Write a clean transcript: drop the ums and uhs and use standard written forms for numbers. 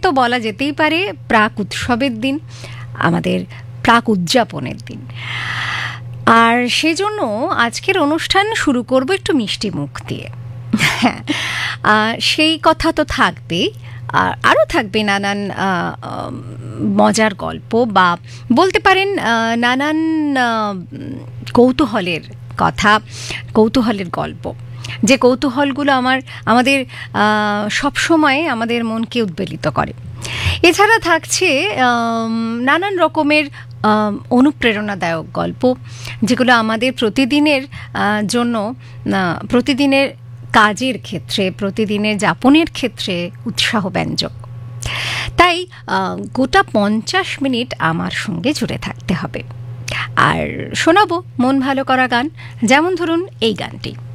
তো বলা যেতেই পারে প্রাক উৎসবের দিন, আমাদের প্রাক উদযাপনের দিন। আর সেজন্য আজকের অনুষ্ঠান শুরু করব একটু মিষ্টি মুখ দিয়ে। হ্যাঁ, সেই কথা তো থাকবেই, আরও থাকবে নানান মজার গল্প, বা বলতে পারেন নানান কৌতূহলের কথা, কৌতূহলের গল্প, যে কৌতূহলগুলো আমাদের সবসময় আমাদের মনকে উদ্বেলিত করে। এছাড়া থাকছে নানান রকমের অনুপ্রেরণাদায়ক গল্প, যেগুলো আমাদের প্রতিদিনের জন্য, প্রতিদিনের কাজের ক্ষেত্রে, প্রতিদিনের যাপনের ক্ষেত্রে উৎসাহব্যঞ্জক। তাই গোটা 50 মিনিট আমার সঙ্গে জুড়ে থাকতে হবে। আর শোনাবো মন ভালো করা গান, যেমন ধরুন এই গানটি।